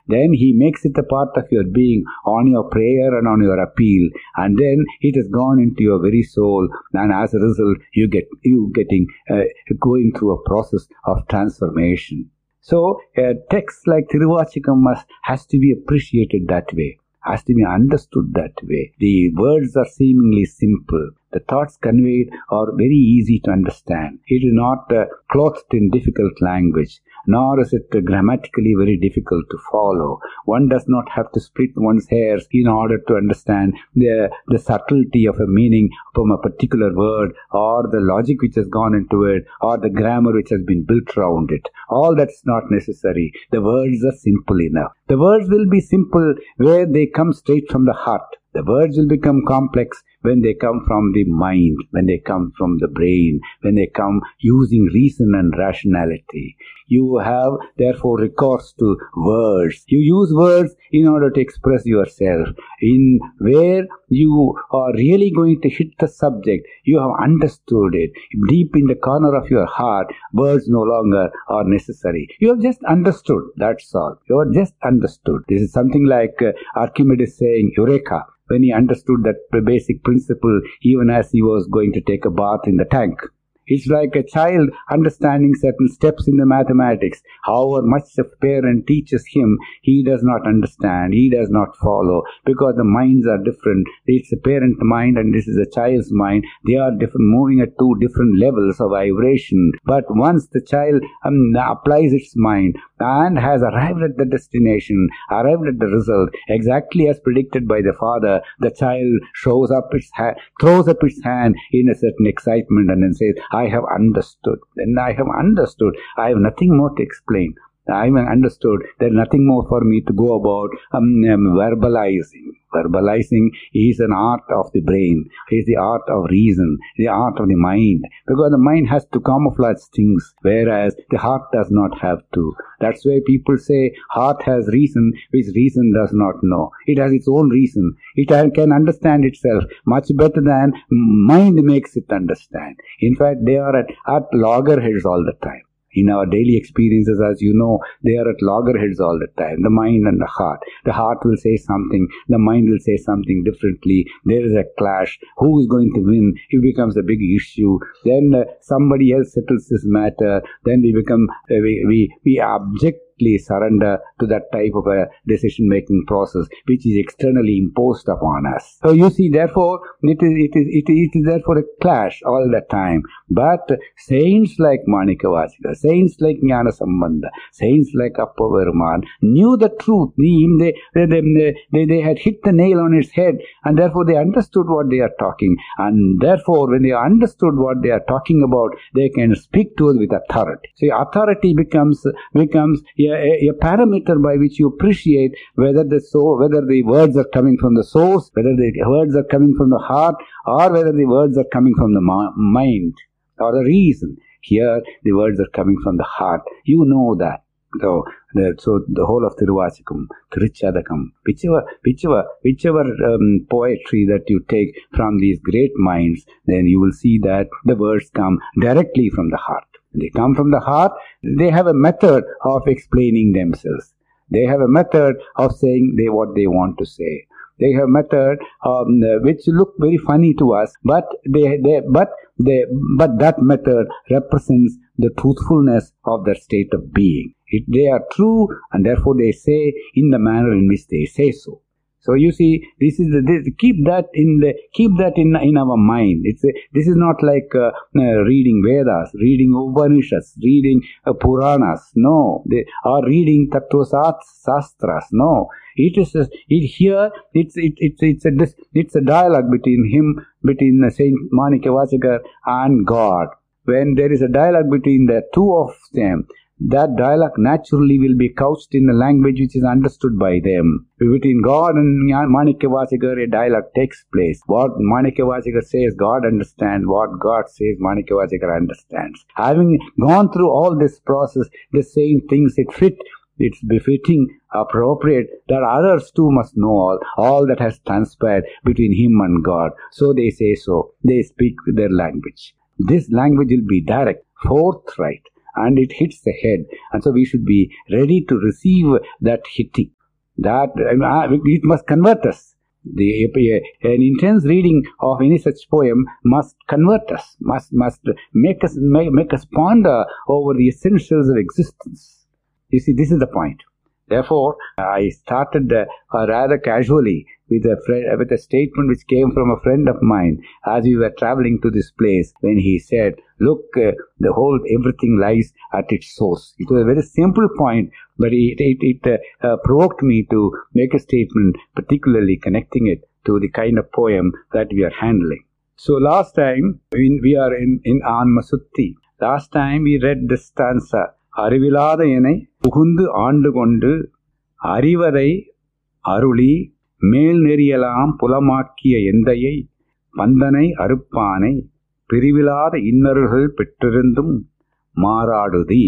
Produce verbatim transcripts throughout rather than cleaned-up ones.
Then he makes it a part of your being on your prayer and on your appeal, and then it has gone into your very soul, and as a result you get you getting uh, going through a process of transformation. So a text like Tiruvachikam must has to be appreciated that way, has to be understood that way. The words are seemingly simple. The thoughts conveyed are very easy to understand. It is not uh, clothed in difficult language, nor is it uh, grammatically very difficult to follow. One does not have to split one's hairs in order to understand the, the subtlety of a meaning from a particular word, or the logic which has gone into it, or the grammar which has been built around it. All that's not necessary. The words are simple enough. The words will be simple where they come straight from the heart. The words will become complex when they come from the mind, when they come from the brain, when they come using reason and rationality. You have, therefore, recourse to words. You use words in order to express yourself. In where you are really going to hit the subject, you have understood it. Deep in the corner of your heart, words no longer are necessary. You have just understood, that's all. You have just understood. This is something like uh, Archimedes saying, Eureka, when he understood that basic principle even as he was going to take a bath in the tank. It's like a child understanding certain steps in the mathematics. However much the parent teaches him, he does not understand, he does not follow, because the minds are different. It's a parent mind and this is a child's mind. They are different, moving at two different levels of vibration. But once the child um, applies its mind and has arrived at the destination, arrived at the result, exactly as predicted by the father, the child shows up its ha- throws up its hand in a certain excitement and then says, I have understood. Then I have understood. I have nothing more to explain. I have understood. There is nothing more for me to go about um, um, verbalizing. Verbalizing is an art of the brain. It is the art of reason, the art of the mind. Because the mind has to camouflage things, whereas the heart does not have to. That's why people say heart has reason, which reason does not know. It has its own reason. It can understand itself much better than mind makes it understand. In fact, they are at, at loggerheads all the time. In our daily experiences, as you know, they are at loggerheads all the time, the mind and the heart. The heart will say something, the mind will say something differently. There is a clash. Who is going to win? It becomes a big issue. Then uh, somebody else settles this matter. Then we become, uh, we, we, we object surrender to that type of a decision-making process which is externally imposed upon us. So you see, therefore, it is, it is, it is, it is therefore a clash all the time. But saints like Manikavachika, saints like Jnana Sambandha, saints like Appavarman knew the truth. They, they, they, they, they had hit the nail on its head, and therefore they understood what they are talking. And therefore, when they understood what they are talking about, they can speak to us with authority. See, authority becomes, becomes A, a, a parameter by which you appreciate whether the so whether the words are coming from the source, whether the words are coming from the heart, or whether the words are coming from the ma- mind or the reason. Here, the words are coming from the heart. You know that. So, the, so the whole of Tiruvachikam, Tiruchadakam, whichever, whichever, whichever um, poetry that you take from these great minds, then you will see that the words come directly from the heart. They come from the heart. They have a method of explaining themselves. They have a method of saying they what they want to say. They have a method um, which look very funny to us, but they, they, but they, but that method represents the truthfulness of their state of being. It, they are true, and therefore they say in the manner in which they say so. So you see, this is the, this, keep that in the keep that in in our mind. It's a, this is not like uh, uh, reading Vedas, reading Upanishads, reading uh, Puranas. No, they are reading Tattvasastras. No, it is a, it here. It's it, it's it's a it's a dialogue between him between Saint Manikavachika and God. When there is a dialogue between the two of them, that dialogue naturally will be couched in a language which is understood by them. Between God and Manikavachika, a dialogue takes place. What Manikavachika says, God understands. What God says, Manikavachika understands. Having gone through all this process, the same things it fit. It's befitting, appropriate that others too must know all, all that has transpired between him and God. So they say so. They speak their language. This language will be direct, forthright, and it hits the head. And so we should be ready to receive that hitting. That uh, it must convert us. The, an intense reading of any such poem must convert us, must must make us make, make us ponder over the essentials of existence. You see, this is the point. Therefore, I started uh, rather casually with a friend, with a statement which came from a friend of mine as we were traveling to this place, when he said, "Look, uh, the whole everything lies at its source." It was a very simple point, but it it, it uh, uh, provoked me to make a statement, particularly connecting it to the kind of poem that we are handling. So last time, when we are in in Anma Sutti, last time we read this stanza. அறிவிலாத எனை புகுந்து ஆண்டு கொண்டு அறிவரை அருளி மேல் நெறியலாம் புலமாக்கிய எந்தையை பந்தனை அறுப்பானை பிரிவிலாத இன்னருள்கள் பெற்றிருந்தும் மாறாடுதி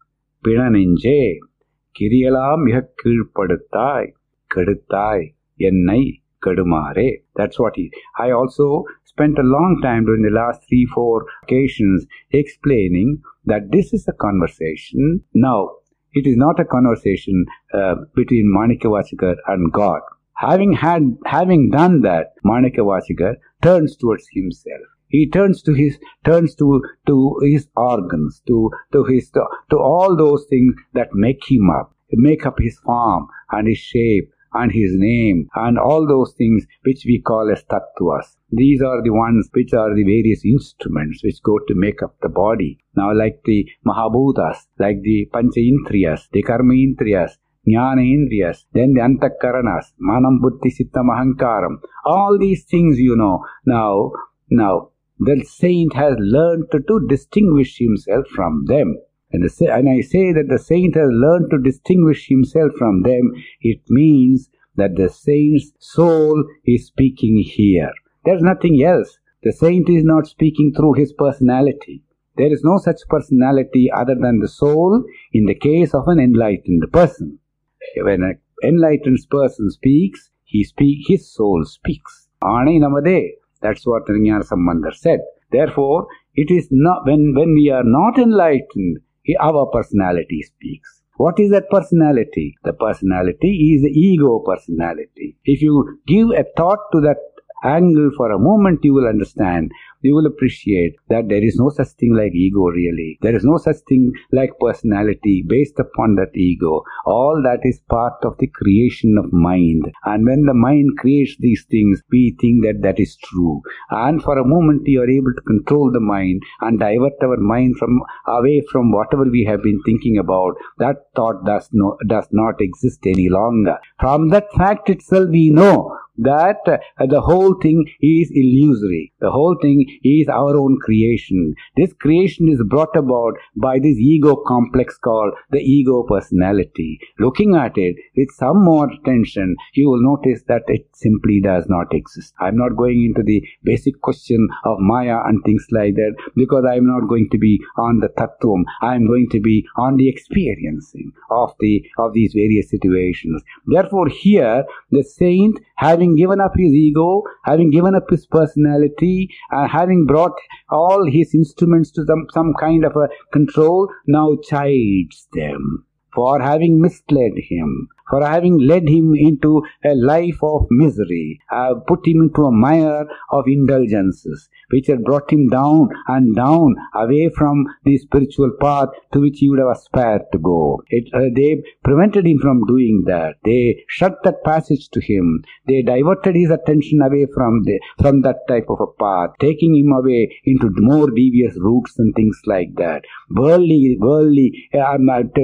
பிணநெஞ்சே கிரியலாம் மிக கீழ்ப்படுத்தாய் கெடுத்தாய் என்னை கெடுமாறே. That's what he... I also spent a long time during the last three, four occasions explaining that this is a conversation. Now, it is not a conversation uh, between Manikavachikar and God. Having had, having done that, Manikavachikar turns towards himself. He turns to his, turns to, to his organs, to, to his, to, to all those things that make him up, make up his form and his shape and his name and all those things which we call as tattvas. These are the ones which are the various instruments which go to make up the body. Now, like the Mahabhutas, like the Panchaindriyas, the Karmaindriyas, Jnanaindriyas, then the Antakaranas, Manam, Buddhi, Sittam, Ahankaram, all these things, you know. Now, now, the saint has learned to, to distinguish himself from them. And, the, and I say that the saint has learned to distinguish himself from them, it means that the saint's soul is speaking here. There is nothing else. The saint is not speaking through his personality. There is no such personality other than the soul in the case of an enlightened person. When an enlightened person speaks, he speak, his soul speaks. Ānai namade. That's what Jnana Sambandhar said. Therefore, it is not when, when we are not enlightened, our personality speaks. What is that personality? The personality is the ego personality. If you give a thought to that angle for a moment, you will understand, you will appreciate that there is no such thing like ego really. There is no such thing like personality based upon that ego. All that is part of the creation of mind. And when the mind creates these things, we think that that is true. And for a moment, we are able to control the mind and divert our mind from away from whatever we have been thinking about. That thought does, no, does not exist any longer. From that fact itself, we know that uh, the whole thing is illusory. The whole thing is our own creation. This creation is brought about by this ego complex called the ego personality. Looking at it with some more attention, you will notice that it simply does not exist. I am not going into the basic question of Maya and things like that, because I am not going to be on the tattvam. I am going to be on the experiencing of the of these various situations. Therefore, here the saint, having given up his ego, having given up his personality, and having brought all his instruments to some, some kind of a control, now chides them for having misled him, for having led him into a life of misery, uh, put him into a mire of indulgences, which had brought him down and down away from the spiritual path to which he would have aspired to go. It, uh, they prevented him from doing that. They shut that passage to him. They diverted his attention away from the, from that type of a path, taking him away into more devious routes and things like that. Worldly, worldly, uh,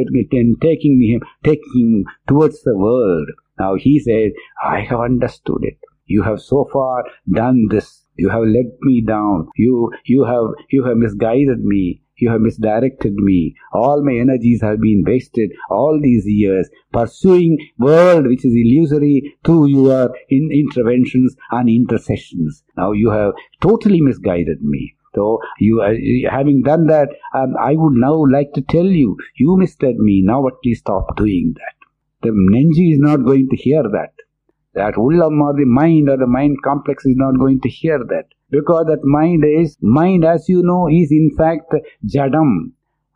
taking him, taking towards the world. Now he said, I have understood it. You have so far done this. You have led me down. You, you have, you have misguided me. You have misdirected me. All my energies have been wasted all these years pursuing world which is illusory through your in interventions and intercessions. Now you have totally misguided me. So, you, uh, having done that, um, I would now like to tell you, you misled me, now at least stop doing that. The Nenji is not going to hear that. That Ullam or the mind or the mind complex is not going to hear that. Because that mind is, mind as you know, is in fact Jadam.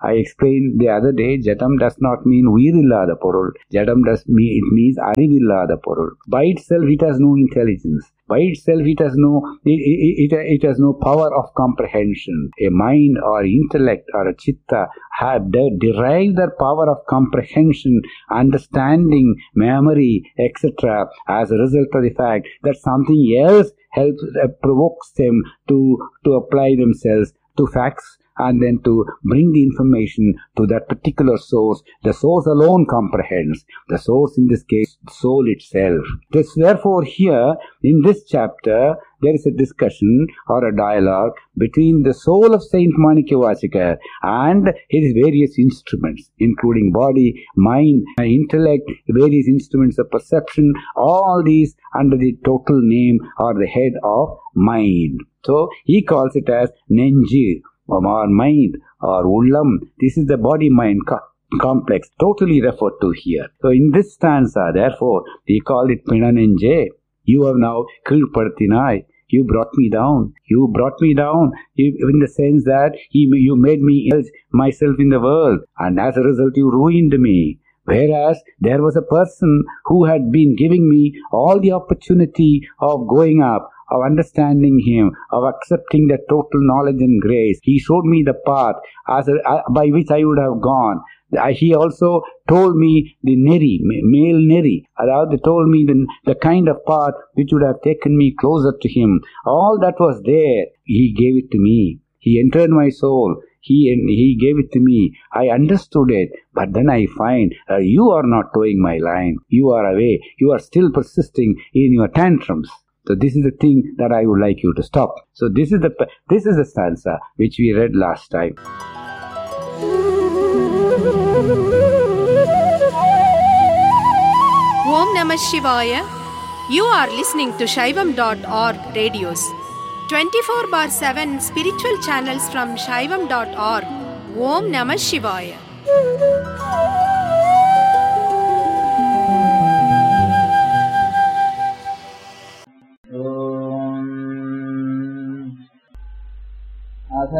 I explained the other day, Jadam does not mean Veerillada Porul. Jadam does mean, it means Arivillada Porul. By itself, it has no intelligence. By itself, it has no it, it, it, it has no power of comprehension. A mind or intellect or a chitta have de- derived their power of comprehension, understanding, memory, et cetera as a result of the fact that something else helps uh, provokes them to to apply themselves to facts and then to bring the information to that particular source. The source alone comprehends. The source, in this case, the soul itself. This, therefore, here, in this chapter, there is a discussion or a dialogue between the soul of Saint Manikyavachaka and his various instruments, including body, mind, intellect, various instruments of perception, all these under the total name or the head of mind. So, he calls it as Nenji, or mind, or Ullam. This is the body-mind co- complex, totally referred to here. So in this stanza, therefore, we call it Pinanenje. You have now Kilpartinai. You brought me down. You brought me down you, in the sense that he, you made me myself in the world, and as a result, you ruined me. Whereas there was a person who had been giving me all the opportunity of going up, of understanding him, of accepting the total knowledge and grace. He showed me the path as a, uh, by which I would have gone. Uh, he also told me the neri, male neri, or they told me the, the kind of path which would have taken me closer to him. All that was there. He gave it to me. He entered my soul. He he gave it to me. I understood it. But then I find uh, you are not towing my line. You are away. You are still persisting in your tantrums. So this is the thing that I would like you to stop. So this is the this is the stanza which we read last time. Om Namah Shivaya. You are listening to Shaivam dot org radios. twenty-four bar seven spiritual channels from Shaivam dot org. Om Namah Shivaya.